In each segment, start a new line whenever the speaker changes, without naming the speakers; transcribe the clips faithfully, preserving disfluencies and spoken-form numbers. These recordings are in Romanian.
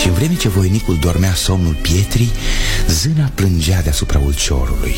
Și în vreme ce voinicul dormea somnul pietrii, zâna plângea deasupra ulciorului.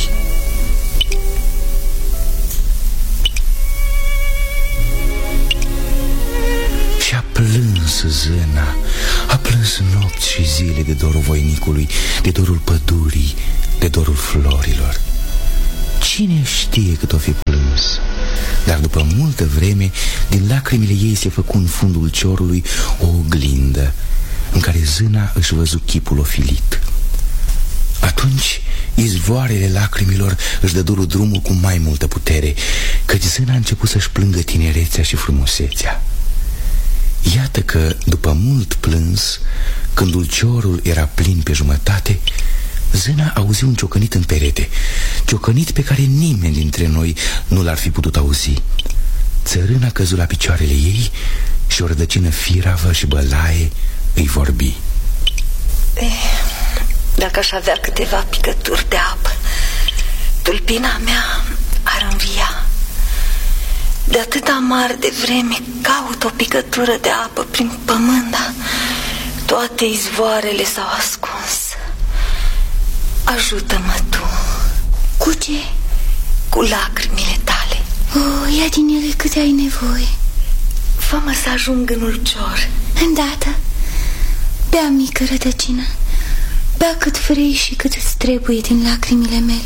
Și a plâns zâna, a plâns nopți și zile de dorul voinicului, de dorul pădurii, de dorul florilor. Cine știe cât o fi plâns? Dar după multă vreme, din lacrimile ei se făcu în fundul ciorului o oglindă în care zâna își văzu chipul ofilit. Atunci izvoarele lacrimilor își dădură drumul cu mai multă putere, căci zâna a început să-și plângă tinerețea și frumusețea. Iată că, după mult plâns, când ulciorul era plin pe jumătate, zâna auzi un ciocănit în perete, ciocănit pe care nimeni dintre noi nu l-ar fi putut auzi. Țărâna căzu la picioarele ei și o rădăcină firavă și bălaie îi vorbi.
Eh, dacă aș avea câteva picături de apă, tulpina mea ar învia. De atât amar de vreme caut o picătură de apă prin pământ, dar toate izvoarele s-au ascuns. Ajută-mă tu.
Cu ce?
Cu lacrimile tale.
Oh, ia din ele cât ai nevoie.
Fă-mă să ajung în ulcior.
Îndată. Bea, mică rădăcină. Bea cât vrei și cât îți trebuie din lacrimile mele.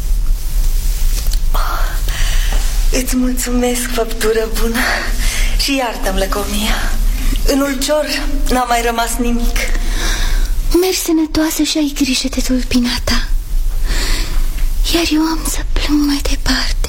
Oh, îți mulțumesc, făptură bună. Și iartă-mi lăcomia. În ulcior n-a mai rămas nimic.
Mergi sănătoasă și ai grijă de tulpina ta, iar eu am să plâng mai departe.